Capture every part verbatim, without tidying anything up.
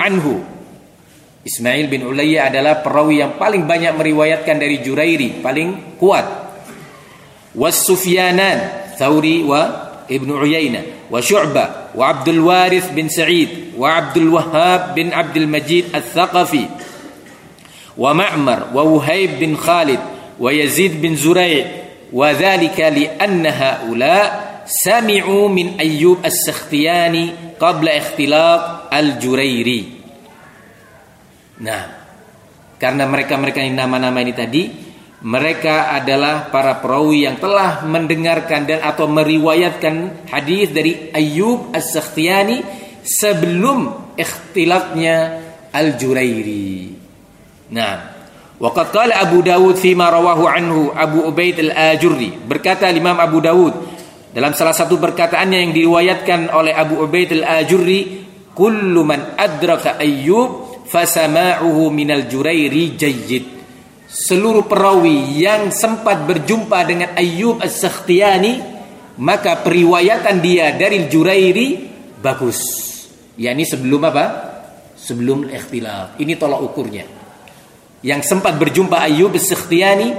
anhu. Ismail bin Ulayya adalah perawi yang paling banyak meriwayatkan dari Jurairi, paling kuat. Was Sufyanan, Thawri wa Ibnu Uyainah, wa Syu'bah, wa Abdul Warith bin Sa'id, wa Abdul Wahhab bin Abdul Majid Al-Thaqafi, wa Ma'mar, wa Wuhaib bin Khalid, wa Yazid bin Zurai', wa dhalika li anna haula sami'u min Ayyub As-Sakhtiyani qabla ikhtilaf Al-Jurairi. Nah, karena mereka-mereka ini nama-nama ini tadi, mereka adalah para perawi yang telah mendengarkan dan atau meriwayatkan hadis dari Ayyub As-Sakhtiyani sebelum ikhtilafnya Al-Jurairi. Nah, waqad qala Abu Dawud fi ma rawahu anhu Abu Ubaid Al-Ajurri, berkata Imam Abu Dawud dalam salah satu perkataannya yang diriwayatkan oleh Abu Ubaid Al-Ajurri, kullu man adraka Ayyub fasama'uhu minal Jurairi jayyid. Seluruh perawi yang sempat berjumpa dengan Ayyub As-Sakhtiyani, maka periwayatan dia dari Jurairi bagus. yakni sebelum apa? Sebelum ikhtilaf. Ini tolak ukurnya. Yang sempat berjumpa Ayyub As-Sakhtiyani,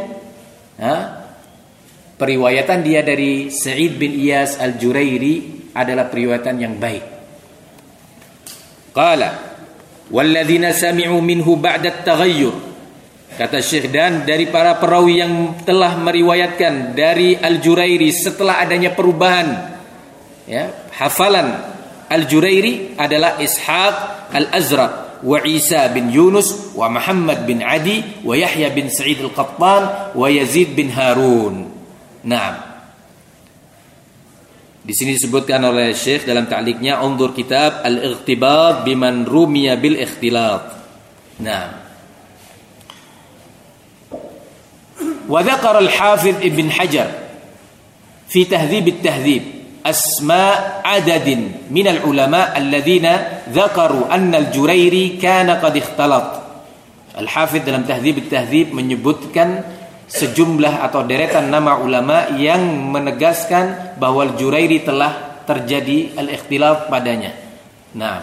periwayatan dia dari Sa'id bin Iyas Al-Jurairi adalah periwayatan yang baik. Qala walladzina sami'u minhu ba'da at-taghayyur, kata Syekh, dan dari para perawi yang telah meriwayatkan dari Al-Jurairi setelah adanya perubahan, ya, hafalan Al-Jurairi adalah Ishaq Al-Azraq wa Isa bin Yunus wa Muhammad bin Adi wa Yahya bin Sa'id Al-Qattan wa Yazid bin Harun. Naam. Di sini disebutkan oleh Syekh dalam ta'liqnya, unzur kitab Al-Ightibat biman rumiya bil ikhtilaf. Naam. Wa dzakara Al-Hafidz Ibn Hajar fi Tahdhib at-Tahdhib asma' adadin min al-ulama alladhina dzakaru anna al-Jurairi kana qad ikhtalat. Al-Hafidz dalam Tahdhib at-Tahdhib menyebutkan sejumlah atau deretan nama ulama yang menegaskan bahwa Al-Jurairi telah terjadi al-ikhtilaf padanya. Nah,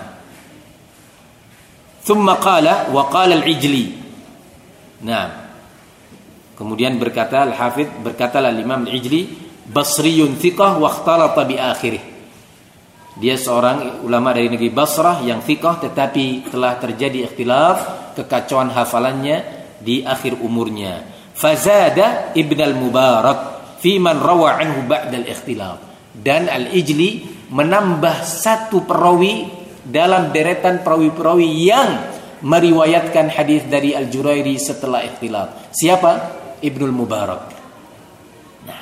thumma qala wa qala Al-Ijli. Nah, kemudian berkata Al-Hafidz, berkatalah Imam Al-Ijli, Basriyun thiqah wa ikhtalata bi akhirih. Dia seorang ulama dari negeri Basrah yang thiqah tetapi telah terjadi ikhtilaf, kekacauan hafalannya di akhir umurnya. Fazada Ibn al-Mubarak fi man rawa anhu ba'da al-ikhtilaf. Dan Al-Ijli menambah satu perawi dalam deretan perawi-perawi yang meriwayatkan hadis dari Al-Jurairi setelah ikhtilaf. Siapa? Ibn al-Mubarak. Nah.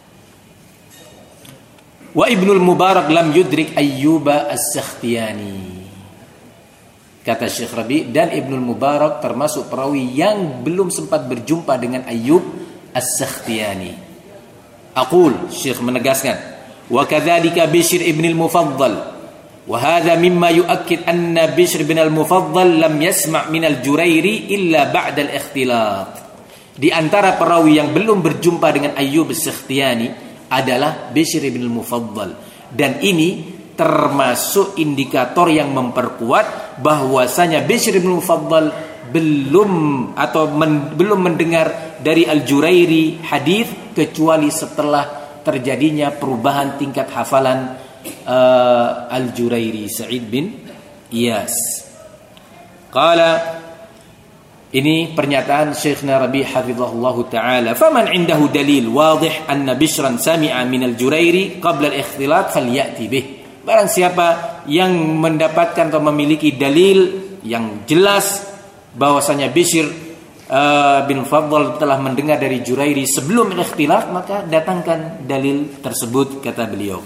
Wa Ibn al-Mubarak lam yudrik Ayyuba As-Sakhtiyani. Kata Syekh Rabi, dan Ibnul Mubarak termasuk perawi yang belum sempat berjumpa dengan Ayyub As-Sakhtiyani. Aqul, Syekh menegaskan, wa kadzalika Bishr ibn al-Mufaddal, wa hadha mimma yu'akkid anna Bishr ibn al-Mufaddal lam yasma' min al-Jurairi illa ba'da al-ikhtilaf. Di antara perawi yang belum berjumpa dengan Ayyub As-Sakhtiyani adalah Bishr ibn al-Mufaddal, dan ini termasuk indikator yang memperkuat bahwasanya Bishr bin Mufaddal belum atau men, belum mendengar dari Al-Jurairi hadis kecuali setelah terjadinya perubahan tingkat hafalan uh, Al-Jurairi Sa'id bin Iyas. Qala, ini pernyataan Syekhna Rabi hafizahullahu taala, faman indahu dalil wadih anna Bishran sami'a min Al-Jurairi qabla al-ikhtilat falyati bih. Barang siapa yang mendapatkan atau memiliki dalil yang jelas bahwasanya Bishr uh, bin Mufaddal telah mendengar dari Jurairi sebelum ikhtilaf, maka datangkan dalil tersebut, kata beliau.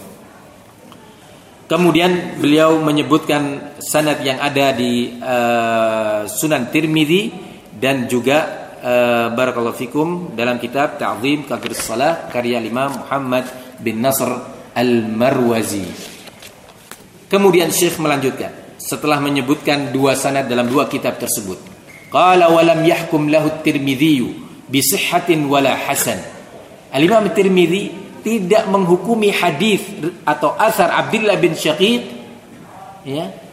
Kemudian beliau menyebutkan sanad yang ada di uh, Sunan Tirmidzi dan juga uh, barakallahu fikum dalam kitab Ta'zim Qadrus Shalah karya Imam Muhammad bin Nasr Al-Marwazi. Kemudian Syekh melanjutkan setelah menyebutkan dua sanad dalam dua kitab tersebut. Qala wa lam yahkum lahu at-Tirmidzi bi sihhatin wala hasan. Al-Imam At-Tirmidzi tidak menghukumi hadis atau asar Abdullah bin Syaqiq, ya,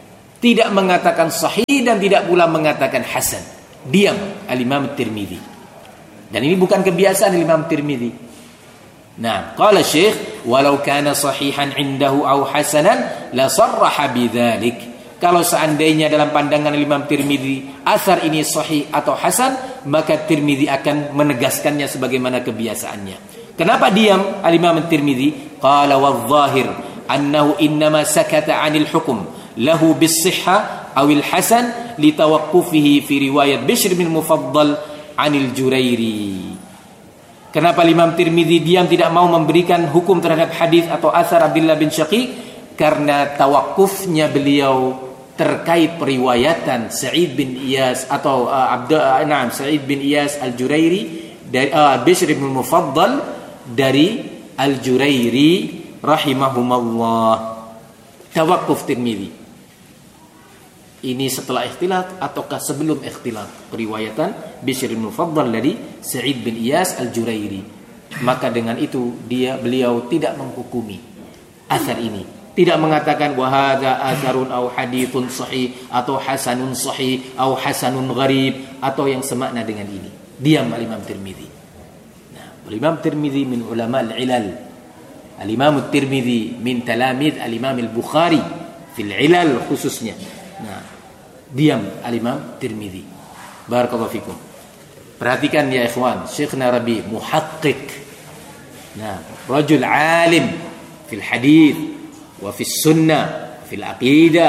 tidak mengatakan sahih dan tidak pula mengatakan hasan. Diam al-Imam Tirmidzi. Dan ini bukan kebiasaan Imam Tirmidzi. Nah, qala Syekh, walau kana sahihan indahu aw hasanan la sarraha bidzalik. Kalau seandainya dalam pandangan Imam Tirmidzi asar ini sahih atau hasan, maka Tirmidzi akan menegaskannya sebagaimana kebiasaannya. Kenapa diam al-Imam Tirmidzi? Qala wadh-dhahir annahu innama sakata 'anil hukm lahu bis-sihha aw al-hasan li tawaqqufihi fi riwayat Bishr bin Mufaddal 'anil Jurairi. Kenapa Imam Tirmidzi diam tidak mau memberikan hukum terhadap hadis atau asar Abdullah bin Syaqiq? Karena tawakufnya beliau terkait periwayatan Sa'id bin Iyas atau uh, Abdul uh, Naam Sa'id bin Iyas Al-Jurairi dari uh, Bishr bin Mufaddal dari Al-Jurairi rahimahumallah. Tawakuf Tirmidzi. Ini setelah ikhtilat ataukah sebelum ikhtilat periwayatan Bishr bin Mufaddal dari Sa'id bin Iyas Al-Jurairi. Maka dengan itu dia beliau tidak menghukumi asar ini, tidak mengatakan wa hadza asarun au haditsun sahih atau hasanun sahih au hasanun gharib atau yang semakna dengan ini. Diam al-Imam Tirmidzi. Nah, al-Imam Tirmidzi min ulama al-ilal. Al-Imam Tirmidzi min talamid al-Imam Al-Bukhari fil ilal khususnya. Nah, diam al-Imam Tirmidzi. Barakallahu fikum. Perhatikan ya ikhwan, Syekhna Rabi muhaqqiq. Nah, rajul alim fil hadith wa fis sunnah fil aqidah.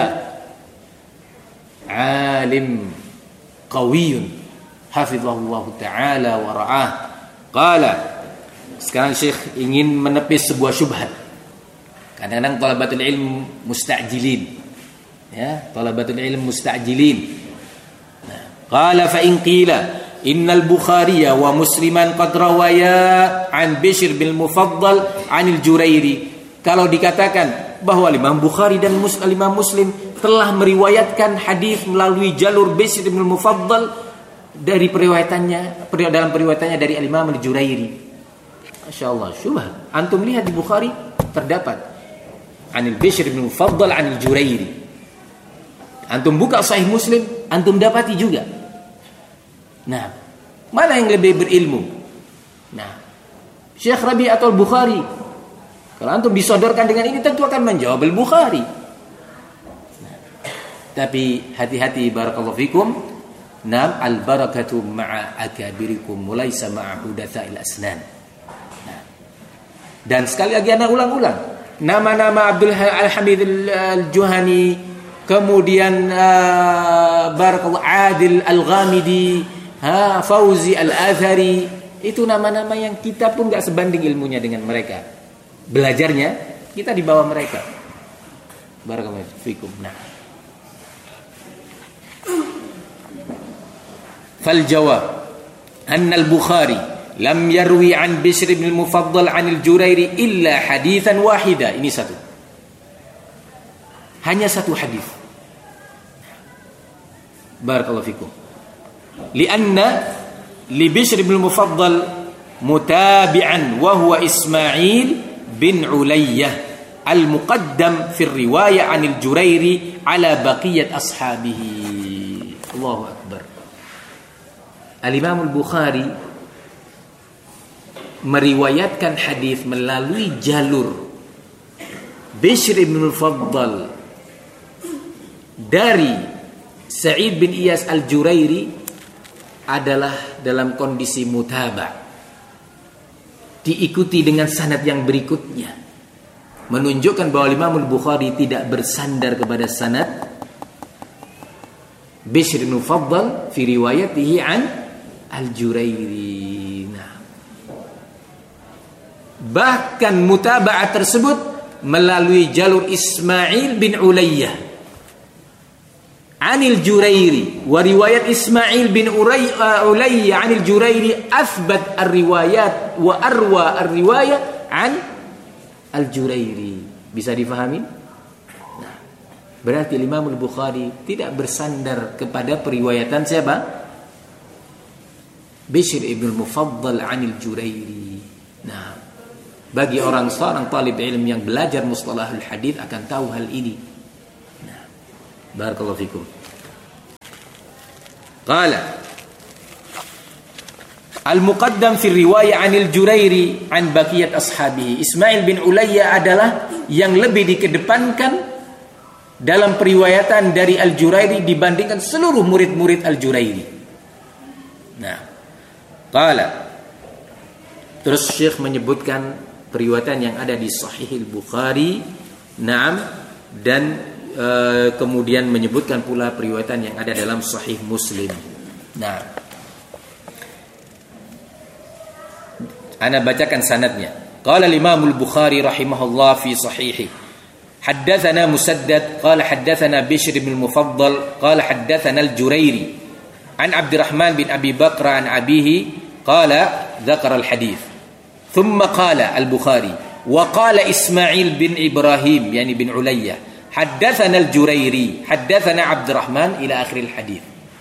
Alim qawiyyun hafizahullah taala wa ra'ah. Qala, sekarang Syekh ingin menepis sebuah syubhat. Kadang-kadang talabatul ilm musta'jilin. Ya, talabatul ilm musta'jilin. Nah, qala fa in qila innal Bukhari wa Musliman qad rawaya an Bishr bin Mufaddal anil Jurairi. Kalau dikatakan bahwa Imam Bukhari dan Muslim, Imam Muslim telah meriwayatkan hadis melalui jalur Bishr bin Mufaddal dari periwayatannya dalam periwayatannya dari Imam Al-Jurairi. Masyaallah, syubhat. Antum lihat di Bukhari terdapat anil Bishr bin Mufaddal anil Jurairi. Antum buka Sahih Muslim, antum dapati juga. Nah, mana yang lebih berilmu? Nah, Syekh Rabi atau Bukhari? Kalau antum disodorkan dengan ini tentu akan menjawab Al-Bukhari. Nah, tapi hati-hati barakallahu fikum. Nam al-barakatu ma'a akabirikum walaysa ma'a hudatsa'il asnan. Nah, dan sekali lagi ana ulang-ulang. Nama-nama Abdul Al-Hamid Al-Juhani, kemudian uh, barakallahu Adil Al-Ghamidi, ha, Fauzi Al-Athari, itu nama-nama yang kita pun enggak sebanding ilmunya dengan mereka. Belajarnya kita di bawah mereka. Barakallahu fikum. Nah, fal jawab anna al-Bukhari lam yarwi an Bishr bin Mufaddal an al-Jurairi illa haditsan wahida. Ini satu. Hanya satu hadis. Barakallahu fikum. Lianna li Bishr bin Mufaddal mutabi'an wa huwa Ismail bin Ulayyah al-muqaddam fi riwayah anil Jurairi ala baqiyat ashabihi. Allahu akbar. Al-Imam Al-Bukhari meriwayatkan hadis melalui jalur Bishr bin Mufaddal dari Sa'id bin Iyas Al-Jurairi adalah dalam kondisi mutaba', diikuti dengan sanad yang berikutnya, menunjukkan bahwa Imam Al-Bukhari tidak bersandar kepada sanad Bishr bin Mufaddal fi riwayatihi an Al-Jurairi. Nah, bahkan mutaba'ah tersebut melalui jalur Ismail bin Ulayyah anil Jurairi, wa riwayat Ismail bin Ulayyah anil Jurairi athbat ar-riwayat wa arwa ar-riwayat an Al-Jurairi. Bisa difahami? Nah, berarti Imam Al-Bukhari tidak bersandar kepada periwayatan siapa? Bishr ibn Mufaddal anil Jurairi. Nah, bagi orang seorang talib ilmu yang belajar mustalahul hadis akan tahu hal ini. Nah, Barakallahu fikum. Qala Al-muqaddam fi riwayah 'anil Jurairi an baqiyat ashabihi. Ismail bin Ulayya adalah yang lebih dikedepankan dalam periwayatan dari Al-Jurairi dibandingkan seluruh murid-murid Al-Jurairi. Nah, qala terus Syekh menyebutkan periwayatan yang ada di Sahih Al-Bukhari, na'am, dan e, kemudian menyebutkan pula periwayatan yang ada dalam Sahih Muslim. Nah, ana bacakan sanadnya. Qala al-Imam al-Bukhari rahimahullah fi sahihi. Haddatsana Musaddad qala haddatsana Bishr bin al-Mufaddal qala haddatsana al-Jurairi an Abdurrahman bin Abi Bakr an abihi qala dzakara al-hadits. Thumma qala al-Bukhari wa qala Ismail bin Ibrahim yani bin Ulayya haddatsana al-Jurairi haddatsana Abdurrahman ila akhir al-hadits.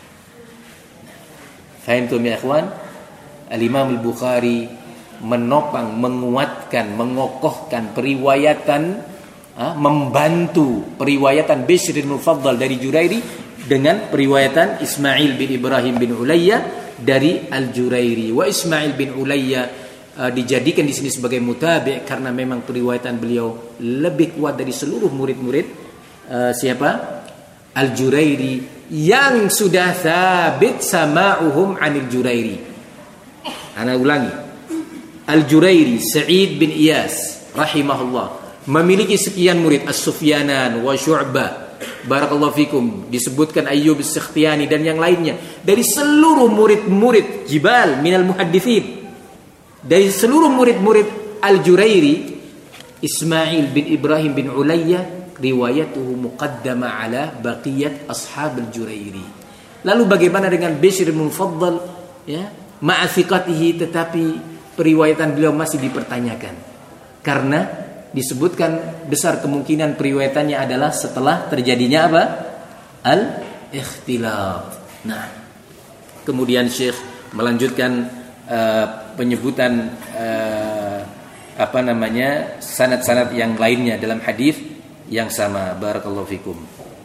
Fahimtum ya ikhwan? Al-Imam al-Bukhari menopang, menguatkan, mengokohkan periwayatan, ha, membantu periwayatan Bishr bin Mufaddal dari Jurairi dengan periwayatan Ismail bin Ibrahim bin Ulayya dari Al-Jurairi. Wa Ismail bin Ulayya uh, dijadikan di sini sebagai mutabi' karena memang periwayatan beliau lebih kuat dari seluruh murid-murid uh, siapa? Al-Jurairi yang sudah sabit sama'uhum 'anil Jurairi. Ana ulangi. Al-Jurairi Sa'id bin Iyas rahimahullah memiliki sekian murid, As-Sufyanan wa Syu'bah, barakallahu fikum, disebutkan Ayyub As-Sikhtiyani dan yang lainnya dari seluruh murid-murid Jibal minal muhadditsin. Dari seluruh murid-murid Al-Jurairi, Ismail bin Ibrahim bin Ulayya riwayatuhu muqaddama ala baqiyat ashab Al-Jurairi. Lalu bagaimana dengan Bishr bin Mufaddal, ya, ma'a thiqatihi, tetapi periwayatan beliau masih dipertanyakan karena disebutkan besar kemungkinan periwayatannya adalah setelah terjadinya apa? Al-ikhtilaf. Nah, kemudian Syekh melanjutkan uh, penyebutan uh, apa namanya sanad-sanad yang lainnya dalam hadis yang sama. Barakallahu fikum.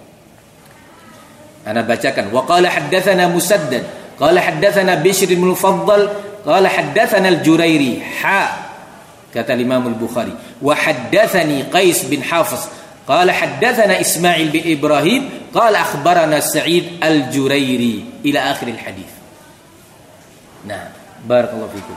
Ana bacakan. Wa qala haddatsana Musaddad qala haddatsana Bishr bin Mufaddal qala haddatsana al-Jurairi ha, kata Imam al-Bukhari, wa haddatsani Qais bin Hafiz qala haddatsana Ismail bin Ibrahim qala akhbarana Sa'id al-Jurairi ila akhir al-hadits. Nah, barakallahu fikum.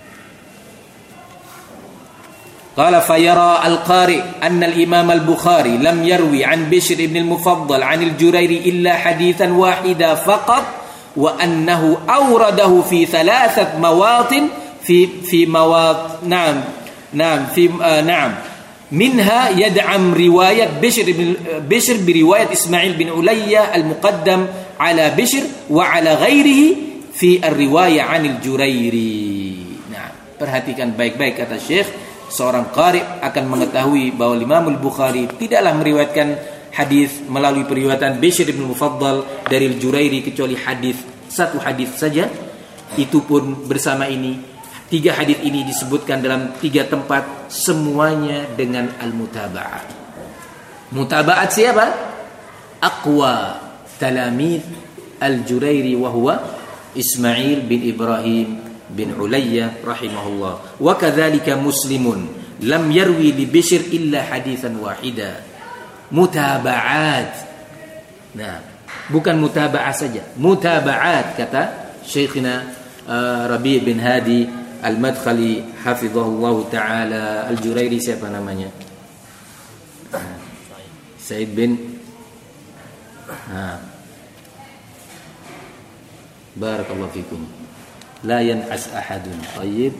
Qala fayara al-qari anna al-Imam al-Bukhari lam yarwi an Bishr ibn al-Mufaddal an al-Jurairi illa hadithan wahida faqat wa annahu awradahu fi thalathat mawatin fi fi mawat na'am na'am fi uh, na'am minha yad'am riwayat Bishr bin Bishr bi riwayat Ismail bin Ulayya al-muqaddam ala Bishr wa ala ghairihi fi ar-riwayah 'anil Jurairi. Nah, perhatikan baik-baik kata Syekh, seorang qari akan mengetahui bahwa Imam al-Bukhari tidaklah meriwayatkan hadis melalui periwayatan Bishr bin Mufaddal dari Al-Jurairi kecuali hadis, satu hadis saja. Itu pun bersama ini tiga hadis ini disebutkan dalam tiga tempat, semuanya dengan al-mutaba'ah. Mutaba'at siapa? Aqwa talamid Al-Jurairi wa huwa Ismail bin Ibrahim bin Ulayya rahimahullah. Wa kadzalika Muslimun lam yarwi li Bishr illa haditsan wahida. Mutaba'at. Nah, bukan mutaba'ah saja, mutaba'at kata Syekhina uh, Rabi' bin Hadi Al-Madkhali hafizahullah taala. Al-Jurairi siapa namanya? Said bin ha. Barakallahu fikum. La yan'as ahadun. Tayyib.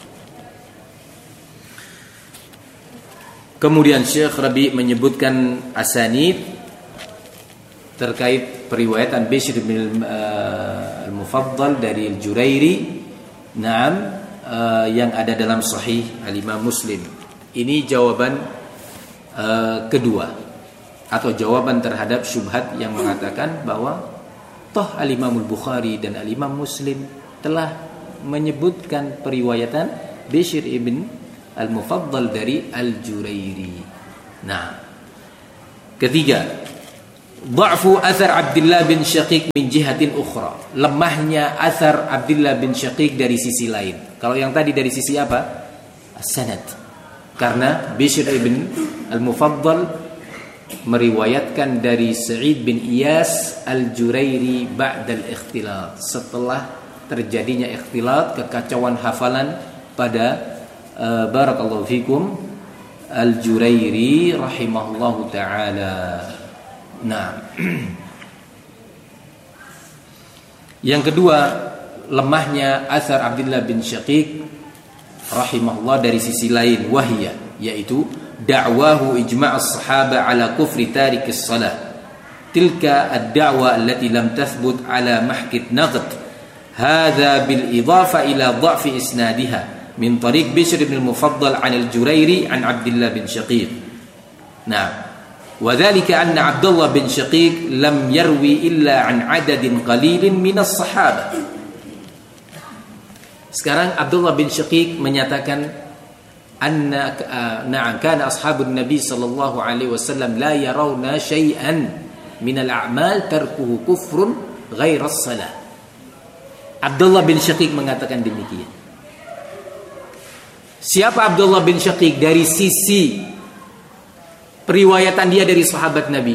Kemudian Syekh Rabi menyebutkan asanid terkait periwayatan Bishr bin uh, al-Mufaddal dari Al-Jurairi, naam, uh, yang ada dalam Sahih Al-Imam Muslim. Ini jawaban uh, kedua atau jawaban terhadap syubhat yang mengatakan bahwa toh Al-Imam Al-Bukhari dan Al-Imam Muslim telah menyebutkan periwayatan Bishr ibn Al-Mufaddal dari Al-Jurairi. Nah, ketiga, Dha'fu athar Abdullah bin Syaqiq min jihatin ukhra. Lemahnya athar Abdullah bin Syaqiq dari sisi lain. Kalau yang tadi dari sisi apa? As-sanad. Karena Bishr ibn al-Mufaddal meriwayatkan dari Sa'id bin Iyas al-Jurairi ba'dal ikhtilat. Setelah terjadinya ikhtilat, kekacauan hafalan pada uh, barakallahu fikum al-Jurairi rahimahullahu ta'ala. Nah, yang kedua, lemahnya athar Abdullah bin Syaqiq rahimahullah dari sisi lain, wahiyah, yaitu da'wahu ijma' as-sahaba ala kufri tarik as-salah. Tilka ad-da'wa allati lam tathbut ala mahkit naqd. Hadha bil idafa ila dha'fi isnadiha min tariq Bishr bin al-Mufaddal 'an al-Jurairi 'an Abdullah bin Syaqiq. Nah, وذلك أن عبد الله بن شقيق لم يروي إلا عن عدد قليل من الصحابة. Sekarang Abdullah bin Syaqiq menyatakan anna na'am kana ashabun nabi sallallahu alaihi wasallam la yarawna syai'an min al-a'mal tarkuhu kufrun ghaira as-salah. Abdullah bin Syaqiq mengatakan demikian. Siapa Abdullah bin Syaqiq dari sisi periwayatan dia dari sahabat Nabi?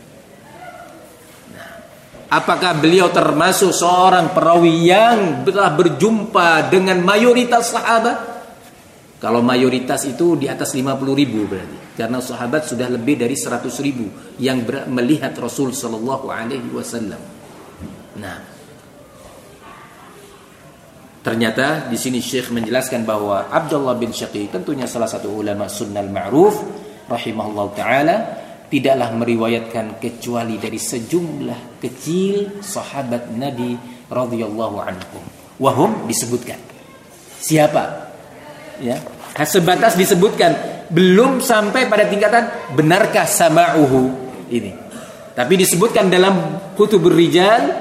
Nah, apakah beliau termasuk seorang perawi yang telah berjumpa dengan mayoritas sahabat? Kalau mayoritas itu di atas lima puluh ribu berarti. Karena sahabat sudah lebih dari seratus ribu yang ber- melihat Rasul sallallahu alaihi wasallam. Nah, ternyata di sini Syekh menjelaskan bahwa Abdullah bin Syaqiq tentunya salah satu ulama sunnah ma'ruf rahimahullah ta'ala tidaklah meriwayatkan kecuali dari sejumlah kecil sahabat Nabi radhiyallahu anhum. Wahum disebutkan. Siapa? Ya, sebatas disebutkan, belum sampai pada tingkatan benarkah sama'uhu ini. Tapi disebutkan dalam kutubur rijal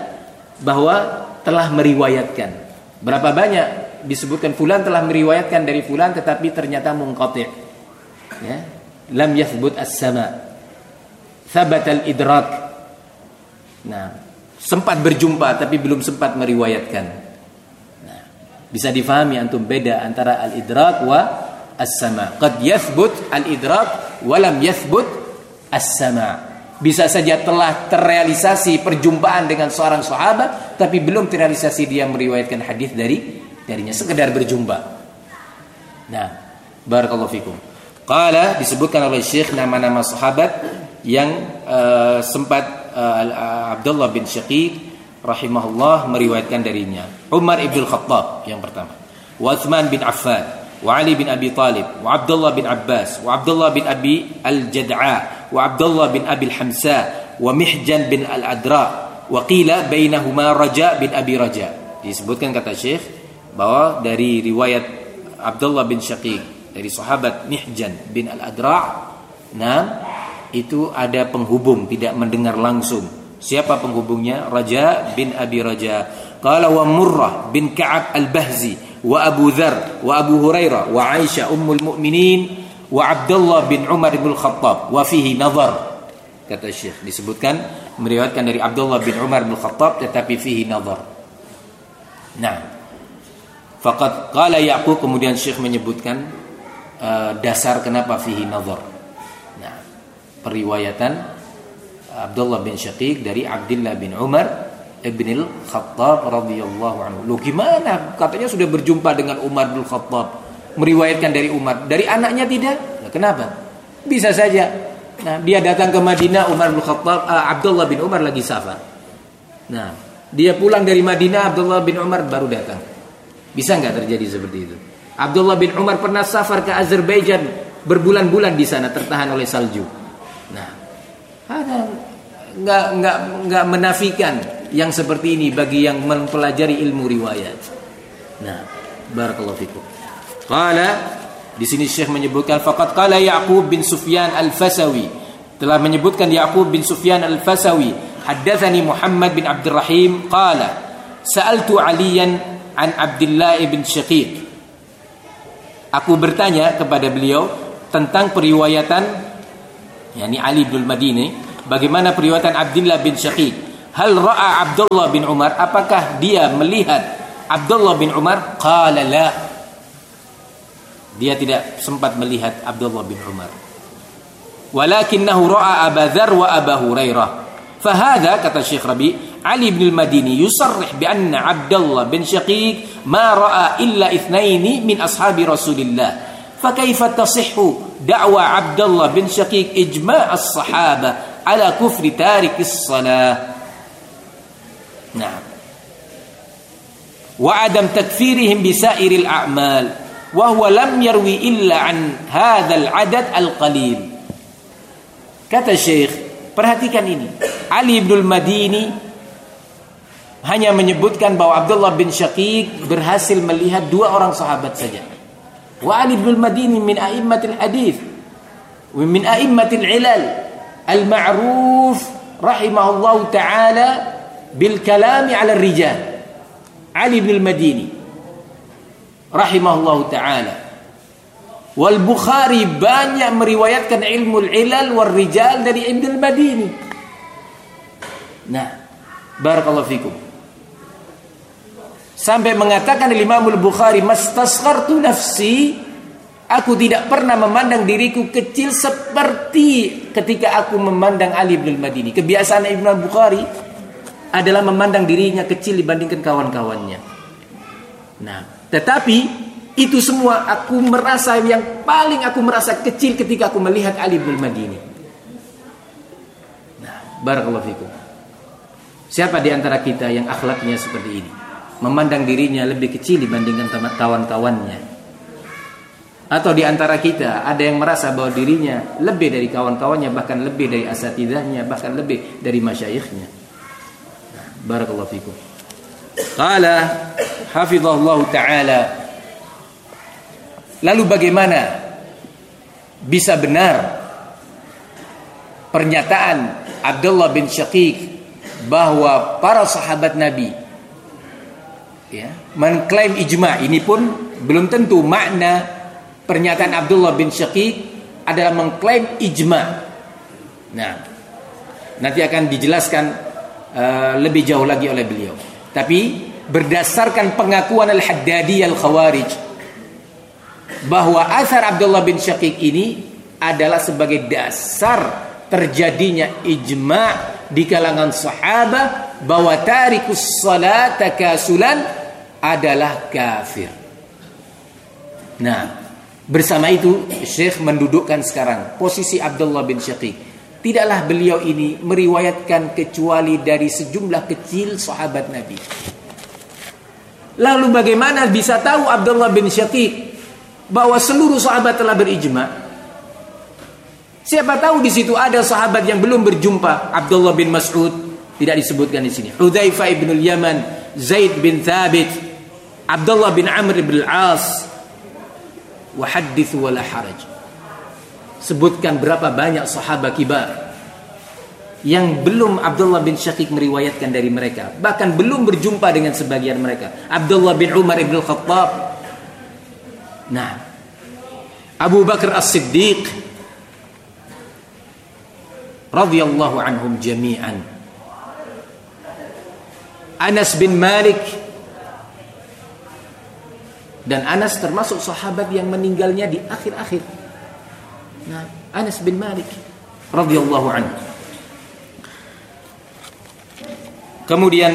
bahwa telah meriwayatkan. Berapa banyak disebutkan fulan telah meriwayatkan dari fulan tetapi ternyata munqati'. Ya. Lam yathbut as-sama', thabat al-idrak. Nah, sempat berjumpa tapi belum sempat meriwayatkan. Nah, bisa difahami antum beda antara al-idrak wa as-sama'. Qad yathbut al-idrak wa lam yathbut as-sama'. Bisa saja telah terrealisasi perjumpaan dengan seorang sahabat tapi belum terrealisasi dia meriwayatkan hadis dari darinya, sekedar berjumpa. Nah, barakallahu fikum. Qala, disebutkan oleh Syekh nama-nama sahabat yang uh, sempat uh, Abdullah bin Syaqiq rahimahullah meriwayatkan darinya. Umar ibn Khattab yang pertama, wa Uthman bin Affan, wa Ali bin Abi Talib, wa Abdullah bin Abbas, wa Abdullah bin Abi al-Jad'a, wa Abdullah bin Abi al-Hamsa, wa Mihjan bin al-Adra, wa qila bainahuma Raja bin Abi Raja. Disebutkan kata Syekh bahwa dari riwayat Abdullah bin Syaqiq dari sahabat Mihjan bin al-Adra', nah itu ada penghubung, tidak mendengar langsung. Siapa penghubungnya? Raja bin Abi Raja. Qala wa Murrah bin Ka'ab al-Bahzi, wa Abu Dzar, wa Abu Hurairah, wa Aisyah ummul mukminin, wa Abdullah bin Umar bin Khattab, wa fihi nazar. Kata Syekh, disebutkan meriwayatkan dari Abdullah bin Umar bin Khattab tetapi fihi nazar. Nah, faqad qala Ya'qub, kemudian Syekh menyebutkan Uh, dasar kenapa fihi nazar. Nah, periwayatan Abdullah bin Syaqiq dari Abdullah bin Umar ibn al-Khattab radhiyallahu anhu. Loh gimana? Katanya sudah berjumpa dengan Umar bin Khattab, meriwayatkan dari Umar, dari anaknya tidak? Nah, kenapa? Bisa saja. Nah, dia datang ke Madinah, Umar bin Khattab, uh, Abdullah bin Umar lagi safar. Nah, dia pulang dari Madinah, Abdullah bin Umar baru datang. Bisa nggak terjadi seperti itu? Abdullah bin Umar pernah safar ke Azerbaijan, berbulan-bulan di sana tertahan oleh salju. Nah, ada nggak nggak nggak menafikan yang seperti ini bagi yang mempelajari ilmu riwayat. Nah, barakallahu fikum. Qala, di sini Syekh menyebutkan faqad qala Ya'qub bin Sufyan al-Fasawi, telah menyebutkan Ya'qub bin Sufyan al-Fasawi, haddatsani Muhammad bin Abdurrahim qala sa'altu Aliyan an Abdullah bin Syaqiq. Aku bertanya kepada beliau tentang periwayatan yakni Ali bin Madini Bagaimana periwayatan Abdullah bin Syaqiq? Hal ra'a Abdullah bin Umar? Apakah dia melihat Abdullah bin Umar? Qala la. Dia tidak sempat melihat Abdullah bin Umar. Walakinnahu ra'a Abu Dzar wa Abu Hurairah. Fahadha, kata Syekh Rabi, Ali bin al-Madini yusarrih bi anna Abdullah bin Syaqiq ma ra'a illa ithnaini min ashabi Rasulillah. Fakaifa tasihhu da'wa Abdullah bin Syaqiq ijma' as-sahabah ala kufri tarikis salah. Nah. Wa adam takfirihim bi sa'iril a'mal wa huwa lam yarwi illa an hadzal adad al-qalil. Kata Syekh, perhatikan ini. Ali bin al-Madini hanya menyebutkan bahwa Abdullah bin Syaqiq berhasil melihat dua orang sahabat saja. Wa Ali bin al-Madini min a'immatil hadis wa min a'immatil ilal al-ma'ruf rahimahullahu ta'ala bil kalami 'ala ar-rijal. Ali bin al-Madini rahimahullahu ta'ala. Wal Bukhari banyak meriwayatkan ilmu al-ilal wal rijal dari Ibn al-Madini. Nah, barakallahu fikum. Sampai mengatakan Imam al-Bukhari, mastasghartu nafsi, aku tidak pernah memandang diriku kecil seperti ketika aku memandang Ali bin al-Madini. Kebiasaan Imam al-Bukhari adalah memandang dirinya kecil dibandingkan kawan-kawannya. Nah, tetapi itu semua aku merasa, yang paling aku merasa kecil ketika aku melihat Ali bin al-Madini. Nah, barakallahu fikum. Siapa di antara kita yang akhlaknya seperti ini? Memandang dirinya lebih kecil dibandingkan kawan-kawannya. Atau di antara kita ada yang merasa bahwa dirinya lebih dari kawan-kawannya, bahkan lebih dari asatidahnya, bahkan lebih dari masyayikhnya. Nah, barakallahu fikum. Qala hafizahullahu ta'ala. Lalu bagaimana bisa benar pernyataan Abdullah bin Syaqiq bahwa para sahabat Nabi ya, mengklaim ijma'? Ini pun belum tentu makna pernyataan Abdullah bin Syaqiq adalah mengklaim ijma'. Nah, nanti akan dijelaskan uh, lebih jauh lagi oleh beliau. Tapi berdasarkan pengakuan Al-Haddadi Al-Khawarij bahwa asar Abdullah bin Syaqiq ini adalah sebagai dasar terjadinya ijma' di kalangan sahabat bahwa tarikus salat takasulan adalah kafir. Nah, bersama itu Syekh mendudukkan sekarang posisi Abdullah bin Syaqiq. Tidaklah beliau ini meriwayatkan kecuali dari sejumlah kecil sahabat Nabi. Lalu bagaimana bisa tahu Abdullah bin Syaqiq bahwa seluruh sahabat telah berijma'? Siapa tahu di situ ada sahabat yang belum berjumpa. Abdullah bin Mas'ud tidak disebutkan di sini. Hudzaifah ibn al-Yaman, Zaid bin Thabit, Abdullah bin Amr bin al-As. Wa hadithu wa la haraj. Sebutkan berapa banyak sahabat kibar yang belum Abdullah bin Syaqiq meriwayatkan dari mereka, bahkan belum berjumpa dengan sebagian mereka. Abdullah bin Umar ibn al-Khattab. Nah, Abu Bakar As-Siddiq radhiyallahu anhum jami'an. Anas bin Malik, dan Anas termasuk sahabat yang meninggalnya di akhir-akhir. Nah, Anas bin Malik radhiyallahu anhu. Kemudian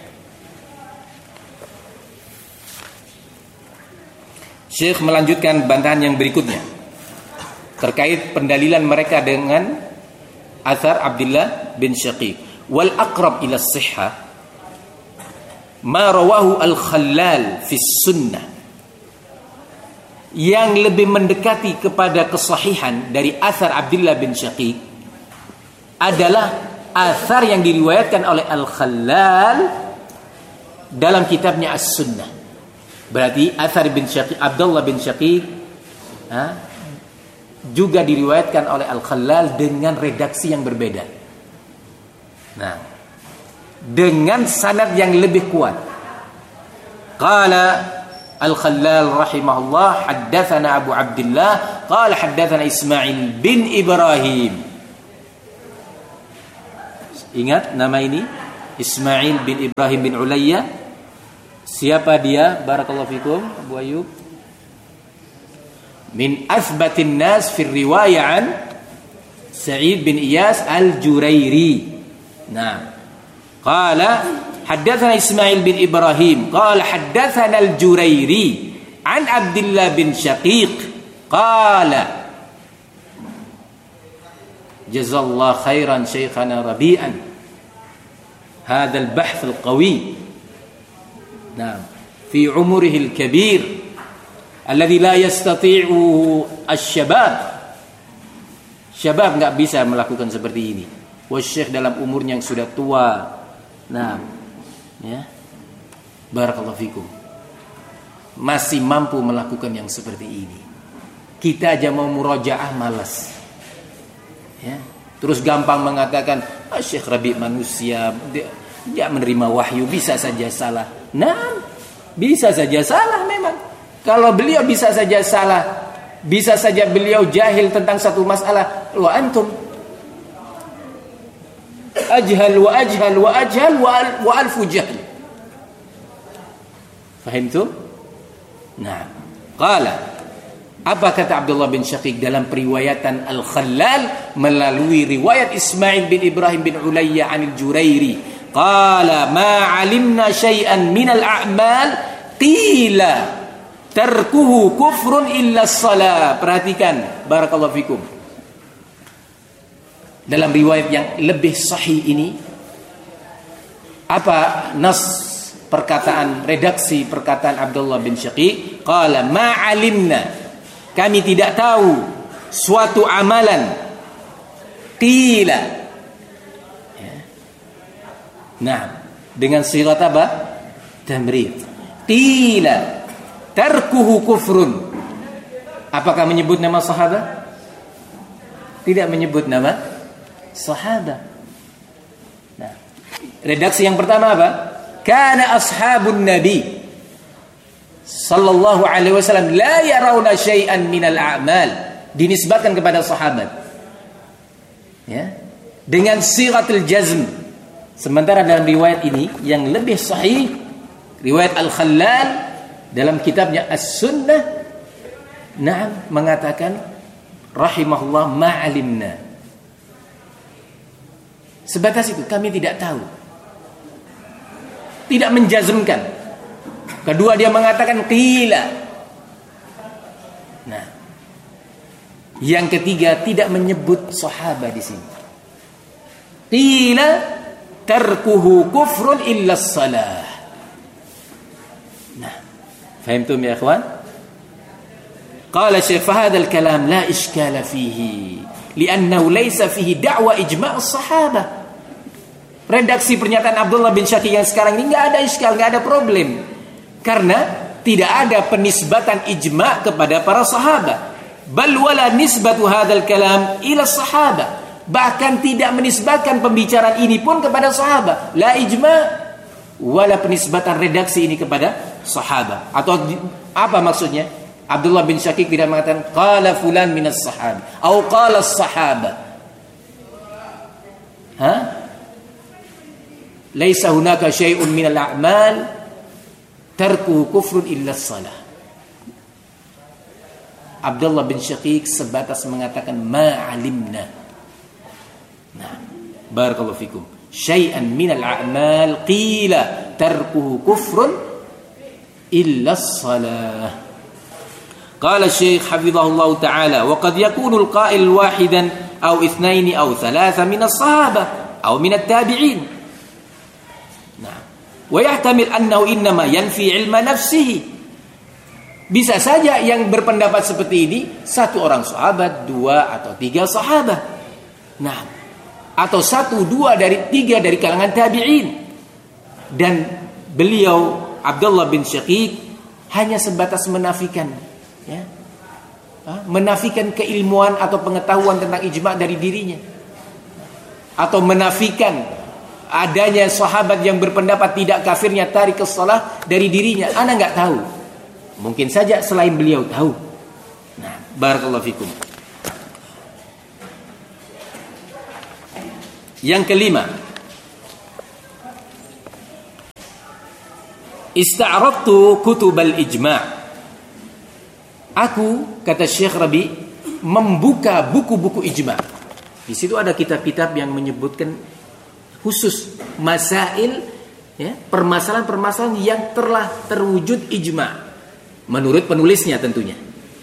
Syekh melanjutkan bantahan yang berikutnya terkait pendalilan mereka dengan athar Abdullah bin Syaqiq. Wal aqrab ila as-sihhah ma rawahu al-Khallal fi sunnah. Yang lebih mendekati kepada kesahihan dari athar Abdullah bin Syaqiq adalah athar yang diriwayatkan oleh Al-Khallal dalam kitabnya As-Sunnah. Berarti athar bin Syaqiq, Abdullah bin Syaqiq ha, juga diriwayatkan oleh Al-Khallal dengan redaksi yang berbeda. Nah, dengan sanad yang lebih kuat. Qala Al-Khallal rahimahullah, haddatsana Abu Abdullah qala haddatsana Ismail bin Ibrahim. Ingat nama ini? Ismail bin Ibrahim bin Ulayya. Siapa dia? Barakallahu fikum Abu Ayyub. Min athbatin nas fi riwayah an Sa'id bin Iyas al-Jurairi. Nah, qala haddatsana Ismail bin Ibrahim qala haddatsana al-Jurairi an Abdullah bin Syaqiq qala jazallahu khairan syekhana Rabi'an hadha al-bahth al-qawi. Nah, fi umurihi al-kabir alladhi la yastati'u asy-syabab. Syabab enggak bisa melakukan seperti ini. Wasyekh dalam umurnya yang sudah tua. Nah, ya. Barakallahu fikum. Masih mampu melakukan yang seperti ini. Kita aja mau murojaah malas. Ya. Terus gampang mengatakan, ah, Syekh Rabi manusia, dia, dia menerima wahyu, bisa saja salah. Nah, bisa saja salah memang. Kalau beliau bisa saja salah, bisa saja beliau jahil tentang satu masalah, wa antum ajhal wa ajhal wa ajhal wa, al, wa alfu jahl. Faham tu? Nah, qala apa kata Abdullah bin Syaqiq dalam periwayatan Al-Khallal melalui riwayat Ismail bin Ibrahim bin Ulayya anil Jurairi? Qala ma alimna syai'an minal a'mal qila tarkuhu kufrun illa shalah. Perhatikan, barakallahu fikum. Dalam riwayat yang lebih sahih ini, apa nas perkataan, redaksi perkataan Abdullah bin Syaqiq? Qala ma alimna, kami tidak tahu suatu amalan qila, ya. Nah, dengan sigat apa? Tamrid. Qila tarkuhu kufrun. Apakah menyebut nama sahabat? Tidak menyebut nama sahabat. Nah, redaksi yang pertama apa? Kana ashabun nabi sallallahu alaihi wasallam la yarawna syai'an minal a'mal, dinisbatkan kepada sahabat, ya, dengan sighatul jazm. Sementara dalam riwayat ini yang lebih sahih, riwayat Al-Khallal dalam kitabnya As-Sunnah, na'am, mengatakan rahimahullah ma'alimna. Sebatas itu, kami tidak tahu, tidak menjazmkan. Kedua, dia mengatakan qila. Nah, yang ketiga tidak menyebut sahabat di sini. Qila tarkuhu kufrun illa shalah. Nah, fahimtum ya ikhwan? Qala Syekh fa hadzal kalam la iskala fihi li'annahu laysa fihi da'wa ijma' as-sahabah. Redaksi pernyataan Abdullah bin Syaqiq yang sekarang ini enggak ada iskal, enggak ada problem. Karena tidak ada penisbatan ijma' kepada para sahabat. Bal wala nisbatu hadzal kalam ila sahabat. Bahkan tidak menisbatkan pembicaraan ini pun kepada sahabat. La ijma' wala penisbatan redaksi ini kepada sahabat. Atau apa maksudnya? Abdullah bin Syaqiq tidak mengatakan qala fulan minas sahabat atau qala as-sahabat. Ha? Laisa hunaka syai'un minal a'mal tarku kufrun illa shalah. Abdullah bin Syaqiq sebatas mengatakan ma'alimna. Nah, barakallahu fikum. Syai'an minal a'mal qila tarkuhu kufrun illa shalah. Qala Syekh hafizahullah ta'ala wa qad yakunu al-qa'il wahidan aw ithnain aw thalatha min as-sahabah aw min at-tabi'in. Wa yahtamil annahu innama yanfi ilma nafsihi. Bisa saja yang berpendapat seperti ini satu orang sahabat, dua atau tiga sahabat. Nah, atau satu, dua dari tiga dari kalangan tabi'in. Dan beliau Abdullah bin Syaqiq hanya sebatas menafikan, ya, menafikan keilmuan atau pengetahuan tentang ijma' dari dirinya, atau menafikan adanya sahabat yang berpendapat tidak kafirnya tarik as-salah dari dirinya. Ana enggak tahu. Mungkin saja selain beliau tahu. Nah, barakallahu fikum. Yang kelima, Ista'radtu kutubal ijma'. Aku, kata Syekh Rabi, membuka buku-buku ijma'. Di situ ada kitab-kitab yang menyebutkan khusus masail, ya, permasalahan-permasalahan yang telah terwujud ijma' menurut penulisnya tentunya.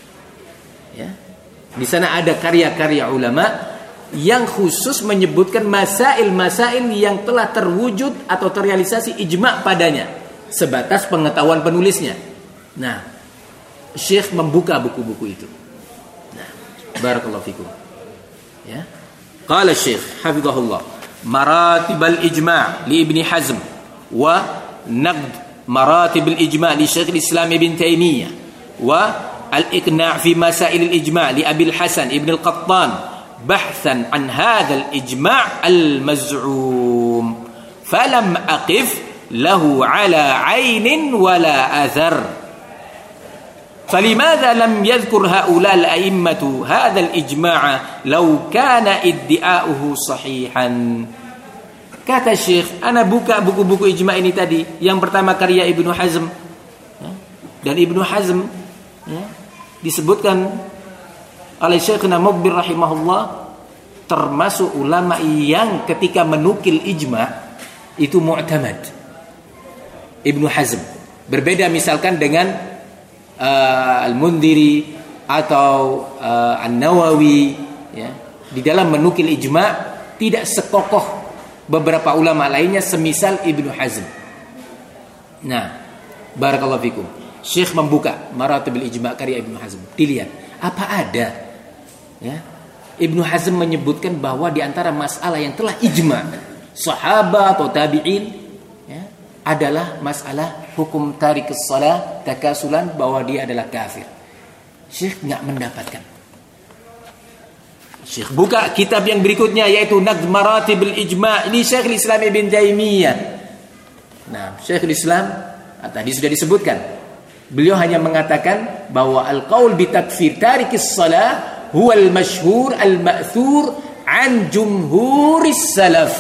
Ya. Di sana ada karya-karya ulama yang khusus menyebutkan masail-masail yang telah terwujud atau terrealisasi ijma' padanya, sebatas pengetahuan penulisnya. Nah, Syekh membuka buku-buku itu. Nah, barakallahu fikum. Ya. Qala Syekh hafizahullah, maratib al-ijma' li Ibn Hazm wa naqd maratib al-ijma' li Syekh al-Islam Ibn Taimiyah wa al-iqna' fi masail al-ijma' li Abi al-Hasan Ibn al-Qattan bahthan an hadha al-ijma' al-maz'um falam aqif lahu ala 'ainin wala athar. فلماذا لم يذكر هؤلاء الأئمة هذا الإجماع لو كان ادعاؤه صحيحا. Kata Syekh, ana buka buku-buku ijma' ini tadi. Yang pertama karya Ibnu Hazm, ya, dan Ibnu Hazm, ya, disebutkan oleh Syekhna Muqbil rahimahullah termasuk ulama yang ketika menukil ijma' itu mu'tamad. Ibnu Hazm berbeda misalkan dengan Uh, Al-Mundhiri atau uh, An-Nawawi, ya, di dalam menukil ijma' tidak sekokoh beberapa ulama lainnya semisal Ibnu Hazm. Nah, barakallahu fikum. Syekh membuka maratibul ijma' karya Ibnu Hazm. Dilihat apa ada, ya, Ibnu Hazm menyebutkan bahwa di antara masalah yang telah ijma' sahabat atau tabi'in, ya, adalah masalah hukum tarikus shalah takasulan, bahwa dia adalah kafir. Syekh enggak mendapatkan. Syekh buka kitab yang berikutnya yaitu Naqd Maratibul Ijma' ini Syekh Islam Ibn Taimiyah. Nah, Syekh Islam tadi sudah disebutkan. Beliau hanya mengatakan bahwa al-qaul bi takfir tarikis shalah huwa al-masyhur al-ma'thur an jumhuris salaf.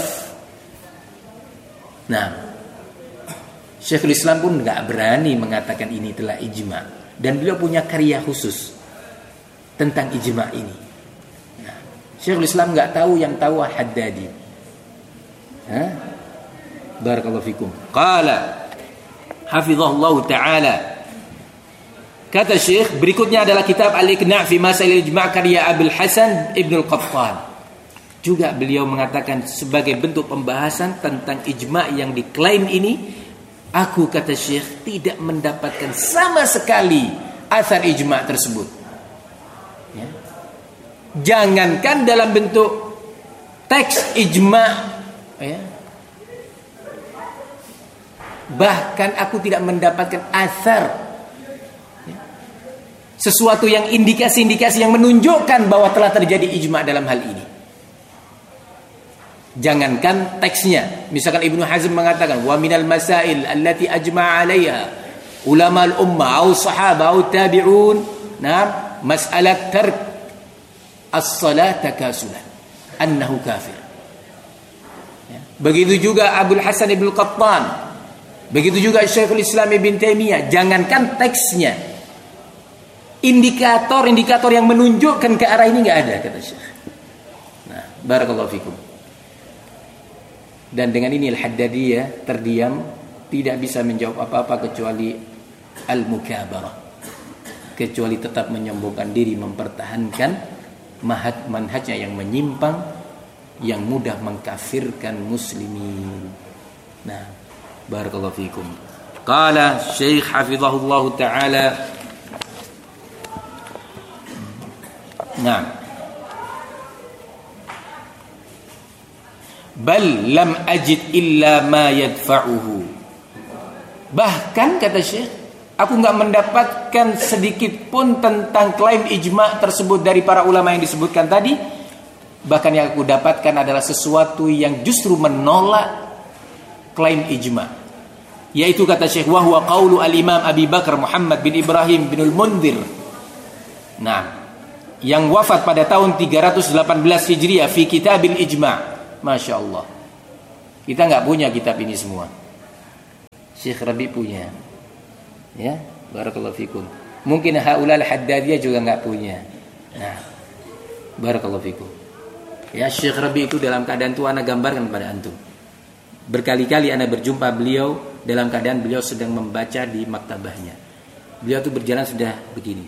Nah, Syekhul Islam pun enggak berani mengatakan ini telah ijma', dan beliau punya karya khusus tentang ijma' ini. Nah, Syekhul Islam enggak tahu, yang tahu Haddadi. Hah? Barakallahu fikum. Qala hafizahullah taala. Kata Syekh, berikutnya adalah kitab Al-Iqna' fi Masail Ijma' karya Abul Hasan Ibn al-Qattan. Juga beliau mengatakan sebagai bentuk pembahasan tentang ijma' yang diklaim ini, aku, kata Syekh, tidak mendapatkan sama sekali asar ijma' tersebut. Ya. Jangankan dalam bentuk teks ijma', ya, bahkan aku tidak mendapatkan asar, ya, sesuatu yang indikasi-indikasi yang menunjukkan bahwa telah terjadi ijma' dalam hal ini. Jangankan teksnya, misalkan Ibnu Hazm mengatakan wa minal masail allati ajma'a 'alaiha ulama al-ummah au sahaba au tabi'un, nah, mas'alat tark as-salat takasulan annahu kafir. Ya. Begitu juga Abul Hasan Ibn Qattan, begitu juga Syekhul Islam Ibn Taimiyah. Jangankan teksnya, indikator-indikator yang menunjukkan ke arah ini enggak ada, kata Syekh. Nah, barakallahu fikum. Dan dengan ini Al-Haddadiyah terdiam, tidak bisa menjawab apa-apa kecuali al-mukabarah, kecuali tetap menyombongkan diri, mempertahankan manhajnya yang menyimpang, yang mudah mengkafirkan muslimin. Nah, barakallahu fikum. Qala Syekh hafizahullah taala. Nah, bal lam ajid illa ma yadfa'uhu. Bahkan kata Syekh, aku enggak mendapatkan sedikit pun tentang klaim ijma' tersebut dari para ulama yang disebutkan tadi. Bahkan yang aku dapatkan adalah sesuatu yang justru menolak klaim ijma'. Yaitu kata Syekh, wa huwa qaulu al-Imam Abi Bakar Muhammad bin Ibrahim bin al-Mundhir. Nah, yang wafat pada tahun tiga ratus delapan belas Hijriah fi Kitabil Ijma'. Masya Allah, kita nggak punya kitab ini semua. Syekh Rabi punya. Ya, barakallahu fikum. Mungkin haulal Haddadiyah juga enggak punya. Nah, barakallahu fikum. Ya, Syekh Rabi itu dalam keadaan itu ana gambarkan kepada antum. Berkali-kali ana berjumpa beliau dalam keadaan beliau sedang membaca di maktabahnya. Beliau itu berjalan sudah begini.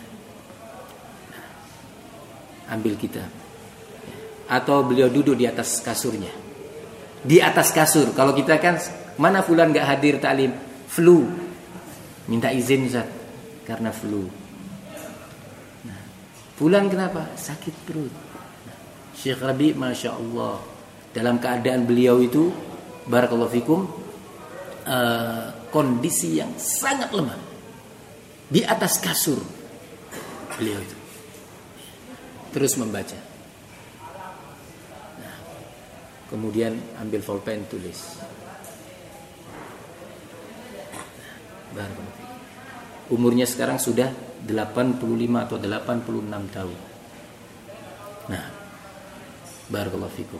Ambil kitab. Atau beliau duduk di atas kasurnya. Di atas kasur. Kalau kita kan, mana fulan gak hadir taklim? Flu. Minta izin Ustaz, karena flu. Nah, fulan kenapa? Sakit perut. Nah, Syekh Rabi Masya Allah, dalam keadaan beliau itu barakallahu fikum, uh, kondisi yang sangat lemah. Di atas kasur beliau itu terus membaca. Kemudian ambil pulpen tulis. Umurnya sekarang sudah delapan puluh lima atau delapan puluh enam tahun. Nah, barakallahu fikum.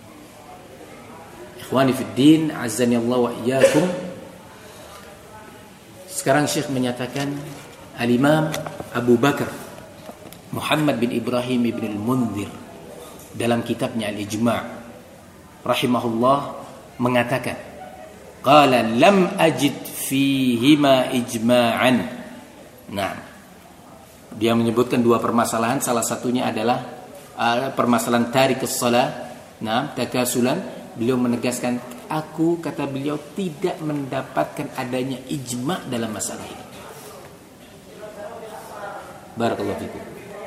Ikhwani fid din, azani Allah wa iyyakum. Sekarang Syekh menyatakan Al-Imam Abu Bakar Muhammad bin Ibrahim ibn al-Munzir dalam kitabnya Al-Ijma' rahimahullah mengatakan, qala lam ajid fihima ijma'an. Nah, dia menyebutkan dua permasalahan, salah satunya adalah uh, permasalahan tarikus shalah, nah, takasulan. Beliau menegaskan, aku kata beliau tidak mendapatkan adanya ijma' dalam masalah ini. Barakallahu fikum.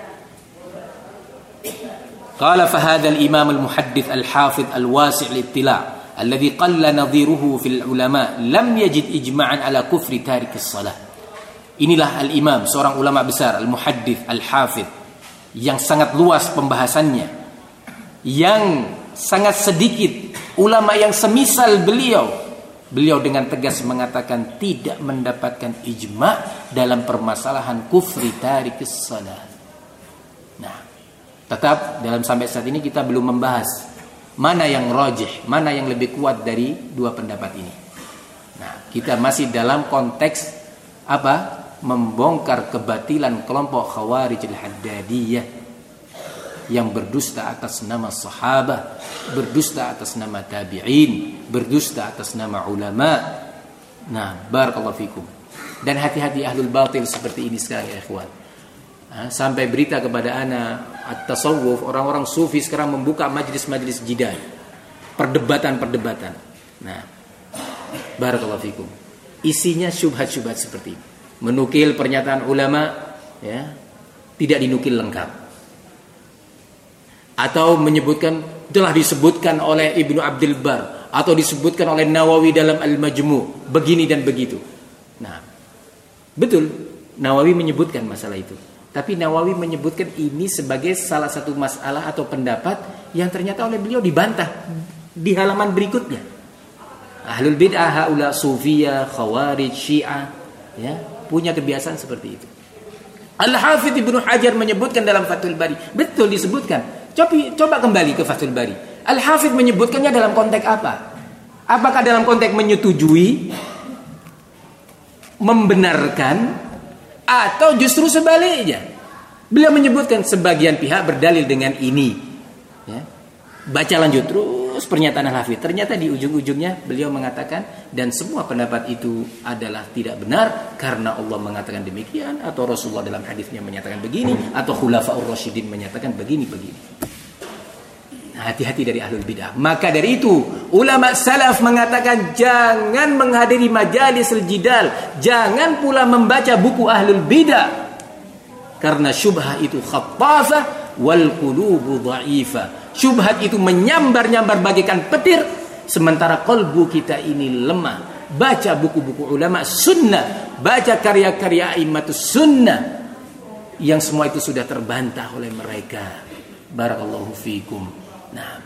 قال فهذا الإمام المحدث الحافظ الواسع الاطلاع الذي قل نظيره في العلماء لم يجد إجماعا على كفر تارك الصلاة. Inilah al-imam, seorang ulama besar, al-muhaddith, al-hafidh, yang sangat luas pembahasannya, yang sangat sedikit ulama yang semisal beliau. Beliau dengan tegas mengatakan tidak mendapatkan ijma' dalam permasalahan kufri tarikis salat. Nah, tetap dalam sampai saat ini kita belum membahas mana yang rajih, mana yang lebih kuat dari dua pendapat ini. Nah, kita masih dalam konteks apa? Membongkar kebatilan kelompok Khawarij al-Haddadiyah yang berdusta atas nama sahabat, berdusta atas nama tabi'in, berdusta atas nama ulama. Nah, barakallahu fikum. Dan hati-hati ahlul batil seperti ini sekarang ya ikhwan. Sampai berita kepada ana at-tasawuf, orang-orang sufi sekarang membuka majlis-majlis jidal, perdebatan-perdebatan. Nah, barakallahu fikum. Isinya syubhat-syubhat seperti ini. Menukil pernyataan ulama, ya, tidak dinukil lengkap. Atau menyebutkan, telah disebutkan oleh Ibnu Abdul Bar atau disebutkan oleh Nawawi dalam Al-Majmu' begini dan begitu. Nah, betul, Nawawi menyebutkan masalah itu. Tapi Nawawi menyebutkan ini sebagai salah satu masalah atau pendapat yang ternyata oleh beliau dibantah di halaman berikutnya. Ahlul bid'ah, haula sufiyah, khawarij, syiah, ya, punya kebiasaan seperti itu. Al-Hafidz Ibnu Hajar menyebutkan dalam Fathul Bari, betul disebutkan. Coba, coba kembali ke Fathul Bari. Al-Hafidz menyebutkannya dalam konteks apa? Apakah dalam konteks menyetujui, membenarkan, atau justru sebaliknya? Beliau menyebutkan sebagian pihak berdalil dengan ini, ya. Baca lanjut terus pernyataan Al-Hafidz. Ternyata di ujung-ujungnya beliau mengatakan, dan semua pendapat itu adalah tidak benar karena Allah mengatakan demikian, atau Rasulullah dalam hadisnya menyatakan begini, atau Khulafaur Rasyidin menyatakan begini-begini. Hati-hati dari ahlul bidah. Maka dari itu ulama salaf mengatakan jangan menghadiri majalis al-jidal, jangan pula membaca buku ahlul bidah, karena syubhah itu khattafah wal qulubu dha'ifah. Syubhat itu menyambar-nyambar bagaikan petir, sementara kalbu kita ini lemah. Baca buku-buku ulama sunnah, baca karya-karya a'immatus sunnah, yang semua itu sudah terbantah oleh mereka. Barakallahu fikum. Nah,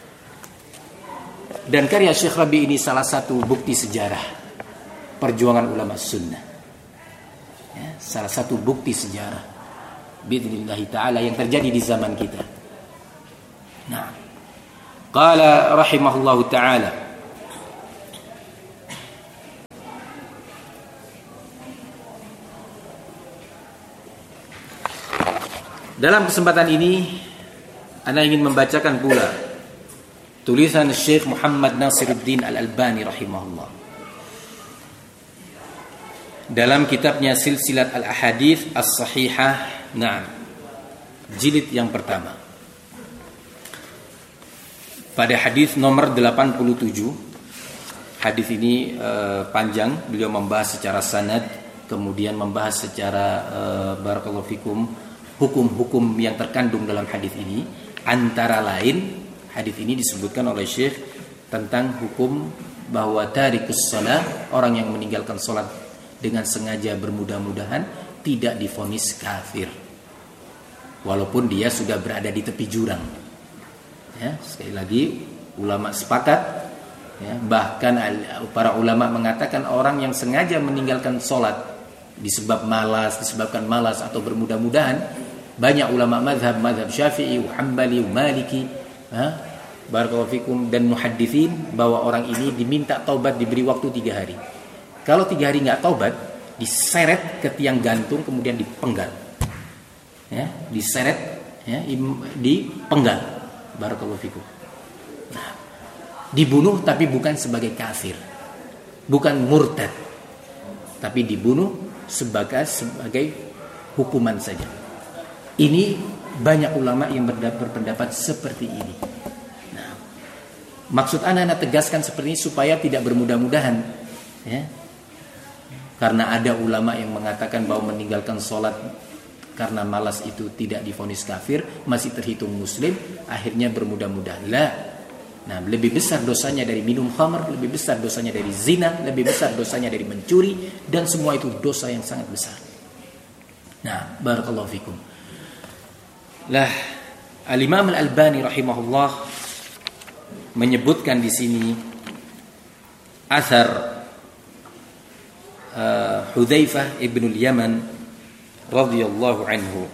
dan karya Syekh Rabi ini salah satu bukti sejarah perjuangan ulama sunnah, ya, salah satu bukti sejarah bi'idznillah ta'ala yang terjadi di zaman kita. Nah, qala rahimahullahu ta'ala, Dalam kesempatan ini ana ingin membacakan pula tulisan Syekh Muhammad Nasiruddin Al-Albani rahimahullah dalam kitabnya Silsilat Al-Ahadits As-Sahihah, nah, jilid yang pertama. Pada hadis nomor delapan puluh tujuh, hadis ini uh, panjang, beliau membahas secara sanad, kemudian membahas secara uh, barakallahu fikum hukum-hukum yang terkandung dalam hadis ini. Antara lain, hadis ini disebutkan oleh Syekh tentang hukum bahwa tarikus shalah, orang yang meninggalkan salat dengan sengaja bermudah-mudahan tidak divonis kafir walaupun dia sudah berada di tepi jurang. Ya, sekali lagi ulama sepakat, ya, bahkan para ulama mengatakan orang yang sengaja meninggalkan salat disebab malas, disebabkan malas atau bermudah-mudahan, banyak ulama mazhab, mazhab Syafi'i, Hambali, Maliki, ha? Barakallahu fikum, dan muhadditsin bahwa orang ini diminta taubat, diberi waktu tiga hari. Kalau tiga hari nggak taubat, diseret ke tiang gantung kemudian dipenggal, ya, diseret, ya, dipenggal. Barakallahu fikum. Nah, dibunuh tapi bukan sebagai kafir, bukan murtad, tapi dibunuh sebagai sebagai hukuman saja. Ini banyak ulama yang berpendapat seperti ini. Nah, maksud anak-anak tegaskan seperti ini supaya tidak bermudah-mudahan, ya. Karena ada ulama yang mengatakan bahwa meninggalkan sholat karena malas itu tidak divonis kafir, masih terhitung muslim, akhirnya bermudah-mudahan. Lah, nah, lebih besar dosanya dari minum khamr, lebih besar dosanya dari zina, lebih besar dosanya dari mencuri, dan semua itu dosa yang sangat besar. Nah, barakallahu fikum. Lah, Al-Imam Al-Albani rahimahullah menyebutkan di sini asar uh, Hudzaifah ibn al-Yaman radhiyallahu anhu.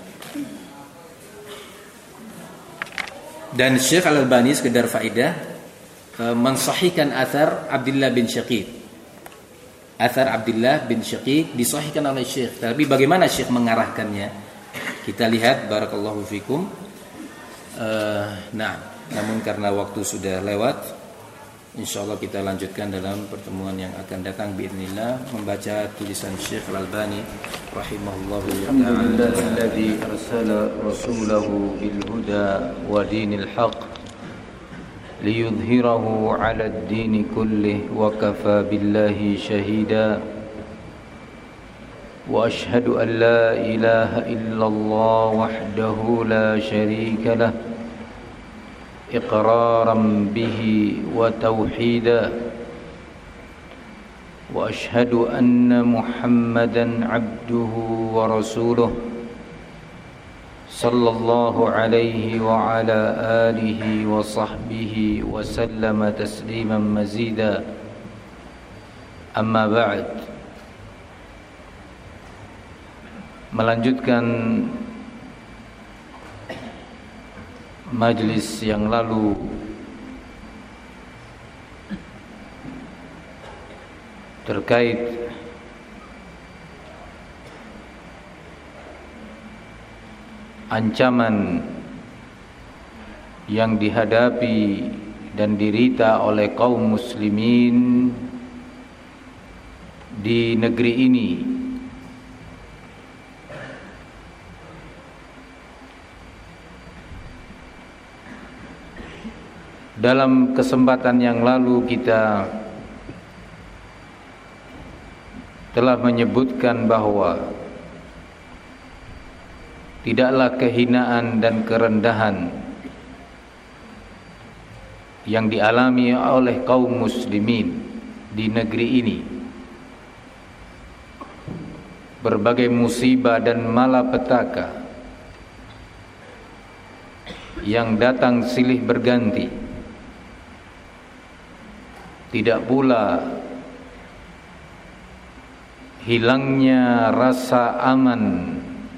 Dan Syekh Al-Albani sekedar faedah uh, mensahihkan asar Abdullah bin Syaqiq. Asar Abdullah bin Syaqiq disahihkan oleh Syekh. Tapi bagaimana Syekh mengarahkannya? Kita lihat, barakallahu fikum. Uh, nah, namun karena waktu sudah lewat, insyaallah kita lanjutkan dalam pertemuan yang akan datang biidznillah, membaca tulisan Syekh Al-Albani rahimahullahu ta'ala. Alhamdulillahilladzi arsala rasulahu bil huda wa dinil haqq liyudhhirahu 'ala ad-din kullih wa kafa billahi shahida. وأشهد أن لا إله إلا الله وحده لا شريك له إقرارا به وتوحيدا وأشهد أن محمدا عبده ورسوله صلى الله عليه وعلى آله وصحبه وسلم تسليما مزيدا. أما بعد. Melanjutkan majlis yang lalu terkait ancaman yang dihadapi dan dirita oleh kaum muslimin di negeri ini. Dalam kesempatan yang lalu kita telah menyebutkan bahwa tidaklah kehinaan dan kerendahan yang dialami oleh kaum muslimin di negeri ini, berbagai musibah dan malapetaka yang datang silih berganti. Tidak pula hilangnya rasa aman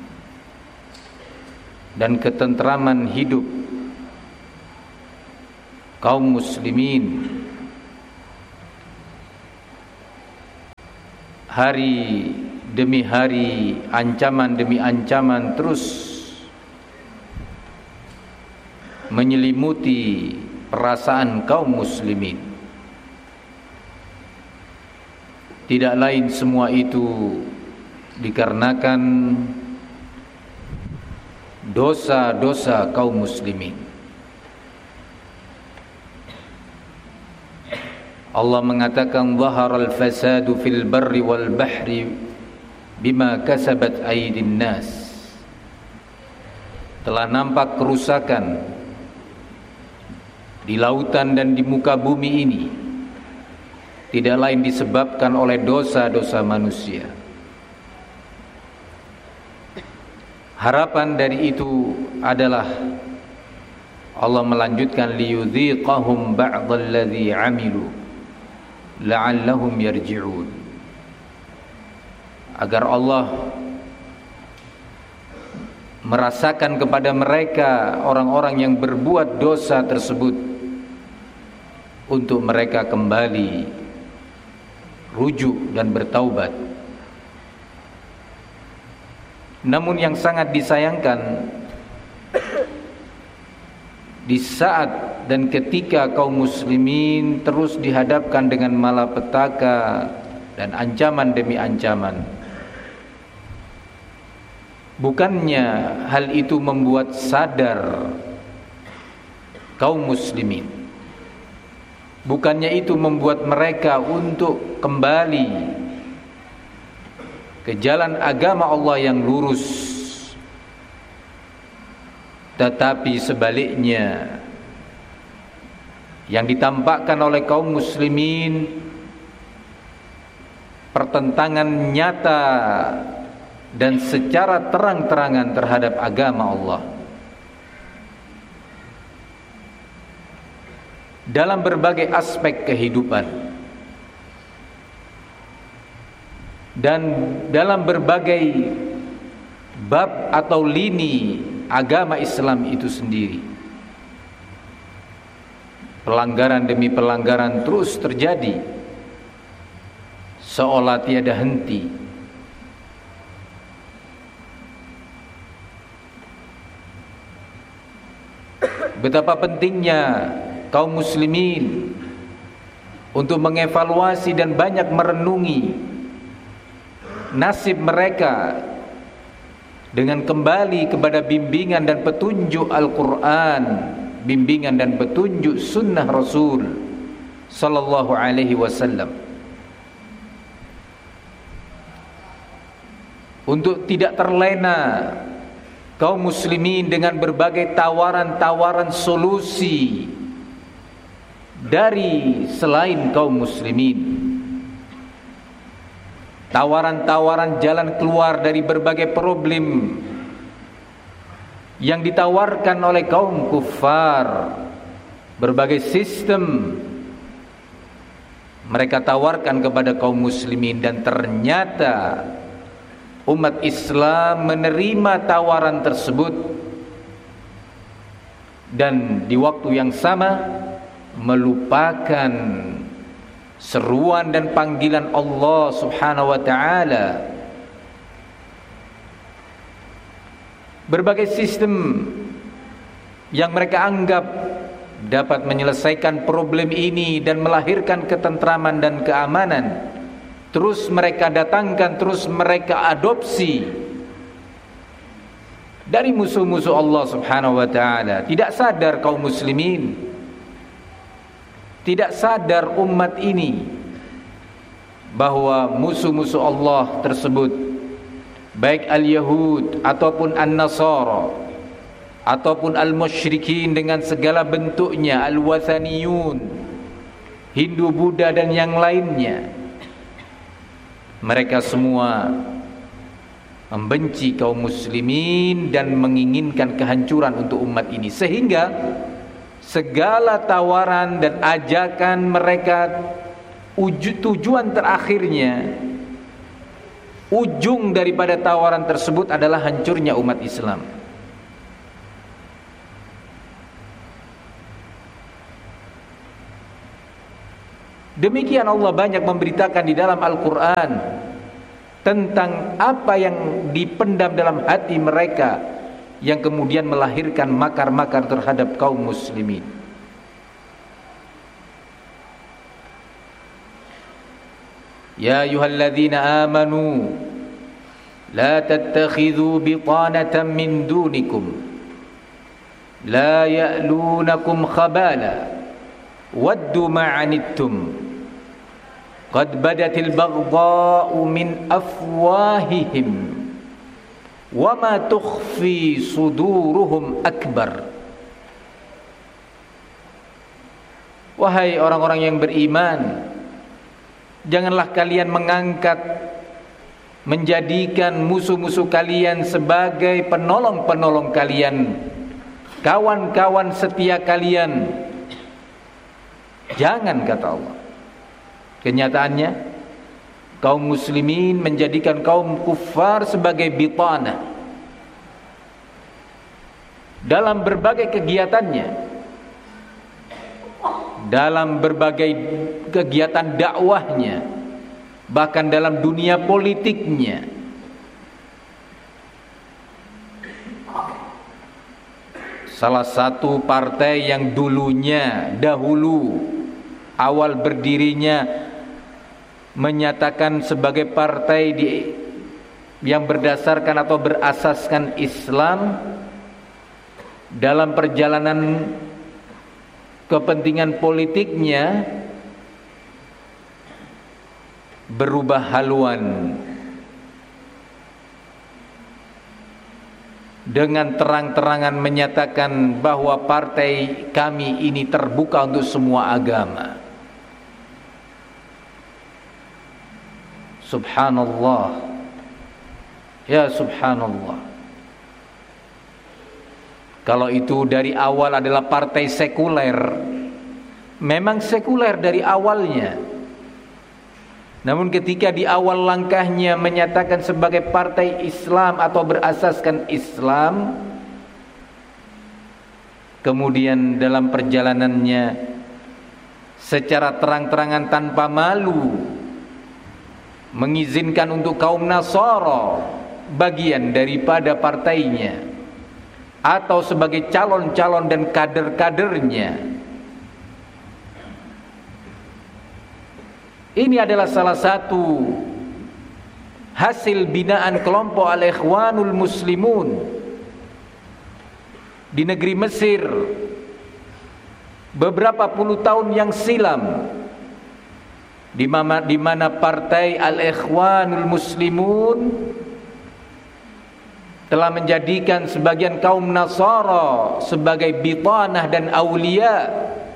dan ketentraman hidup kaum muslimin. Hari demi hari, ancaman demi ancaman terus menyelimuti perasaan kaum muslimin. Tidak lain semua itu dikarenakan dosa-dosa kaum muslimin. Allah mengatakan zaharal fasadu fil barri wal bahri bima kasabat aydin nas. Telah nampak kerusakan di lautan dan di muka bumi ini, tidak lain disebabkan oleh dosa-dosa manusia. Harapan dari itu adalah Allah melanjutkan liyudhiqahum ba'dalladzi 'amilu la'allahum yarji'un, agar Allah merasakan kepada mereka orang-orang yang berbuat dosa tersebut untuk mereka kembali rujuk dan bertaubat. Namun yang sangat disayangkan, di saat dan ketika kaum muslimin terus dihadapkan dengan malapetaka dan ancaman demi ancaman, bukannya hal itu membuat sadar kaum muslimin, bukannya itu membuat mereka untuk kembali ke jalan agama Allah yang lurus, tetapi sebaliknya yang ditampakkan oleh kaum muslimin pertentangan nyata dan secara terang-terangan terhadap agama Allah dalam berbagai aspek kehidupan dan dalam berbagai bab atau lini agama Islam itu sendiri. Pelanggaran demi pelanggaran terus terjadi seolah tiada henti. Betapa pentingnya kaum muslimin untuk mengevaluasi dan banyak merenungi nasib mereka dengan kembali kepada bimbingan dan petunjuk Al-Quran, bimbingan dan petunjuk sunnah Rasul sallallahu alaihi wasallam, untuk tidak terlena kaum muslimin dengan berbagai tawaran-tawaran solusi dari selain kaum muslimin, tawaran-tawaran jalan keluar dari berbagai problem yang ditawarkan oleh kaum kufar, berbagai sistem mereka tawarkan kepada kaum muslimin, dan ternyata umat Islam menerima tawaran tersebut dan di waktu yang sama melupakan seruan dan panggilan Allah Subhanahu wa taala. Berbagai sistem yang mereka anggap dapat menyelesaikan problem ini dan melahirkan ketentraman dan keamanan, terus mereka datangkan, terus mereka adopsi dari musuh-musuh Allah Subhanahu wa taala. Tidak sadar kaum muslimin, tidak sadar umat ini bahwa musuh-musuh Allah tersebut, baik al-Yahud ataupun an-Nasara ataupun al-musyrikin dengan segala bentuknya, al-Wathaniyun, Hindu, Buddha dan yang lainnya, mereka semua membenci kaum muslimin dan menginginkan kehancuran untuk umat ini, sehingga segala tawaran dan ajakan mereka tujuan terakhirnya, ujung daripada tawaran tersebut adalah hancurnya umat Islam. Demikian Allah banyak memberitakan di dalam Al-Quran tentang apa yang dipendam dalam hati mereka yang kemudian melahirkan makar-makar terhadap kaum muslimin. Ya ayyuhalladzina amanu la tattakhidhu bitanatan min dunikum la ya'lunakum khabala waddu ma'anittum qad badatil baghdha'u min afwahihim wa ma tukhfi suduruhum akbar. Wahai orang-orang yang beriman, janganlah kalian mengangkat, menjadikan musuh-musuh kalian sebagai penolong-penolong kalian, kawan-kawan setia kalian. Jangan, kata Allah. Kenyataannya kaum muslimin menjadikan kaum kufar sebagai bitanah dalam berbagai kegiatannya, dalam berbagai kegiatan dakwahnya, bahkan dalam dunia politiknya. Salah satu partai yang dulunya, dahulu, awal berdirinya menyatakan sebagai partai di, yang berdasarkan atau berasaskan Islam, dalam perjalanan kepentingan politiknya berubah haluan dengan terang-terangan menyatakan bahwa partai kami ini terbuka untuk semua agama. Subhanallah, ya subhanallah. Kalau itu dari awal adalah partai sekuler, memang sekuler dari awalnya. Namun ketika di awal langkahnya menyatakan sebagai partai Islam atau berasaskan Islam, kemudian dalam perjalanannya secara terang-terangan tanpa malu mengizinkan untuk kaum Nasara bagian daripada partainya atau sebagai calon-calon dan kader-kadernya. Ini adalah salah satu hasil binaan kelompok Al-Ikhwanul Muslimun di negeri Mesir beberapa puluh tahun yang silam, di mana, di mana partai Al-Ikhwanul Muslimun telah menjadikan sebagian kaum Nasara sebagai bitanah dan aulia,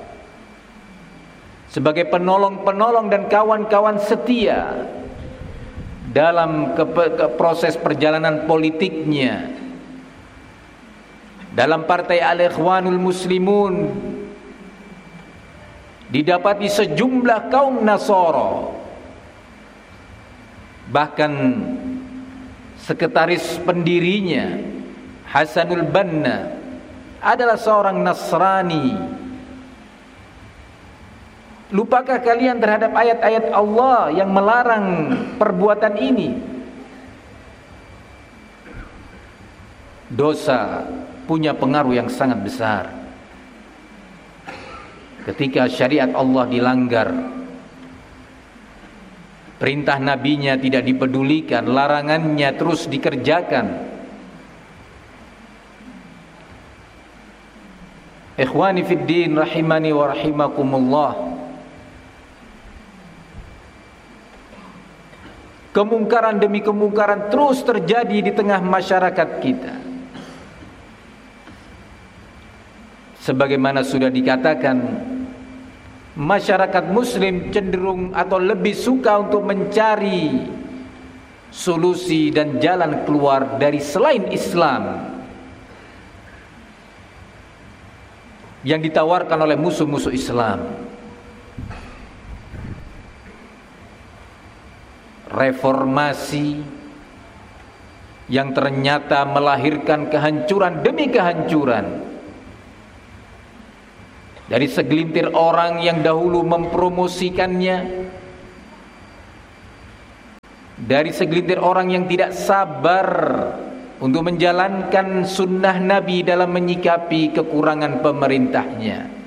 sebagai penolong-penolong dan kawan-kawan setia dalam ke, ke proses perjalanan politiknya. Dalam partai Al-Ikhwanul Muslimun didapati sejumlah kaum Nasara, bahkan sekretaris pendirinya Hasanul Banna adalah seorang Nasrani. Lupakah kalian terhadap ayat-ayat Allah yang melarang perbuatan ini? Dosa punya pengaruh yang sangat besar. Ketika syariat Allah dilanggar, perintah nabinya tidak dipedulikan, larangannya terus dikerjakan. Ikhwani fid din rahimani wa rahimakumullah, kemungkaran demi kemungkaran terus terjadi di tengah masyarakat kita. Sebagaimana sudah dikatakan, masyarakat muslim cenderung atau lebih suka untuk mencari solusi dan jalan keluar dari selain Islam yang ditawarkan oleh musuh-musuh Islam. Reformasi yang ternyata melahirkan kehancuran demi kehancuran dari segelintir orang yang dahulu mempromosikannya, dari segelintir orang yang tidak sabar untuk menjalankan sunnah Nabi dalam menyikapi kekurangan pemerintahnya.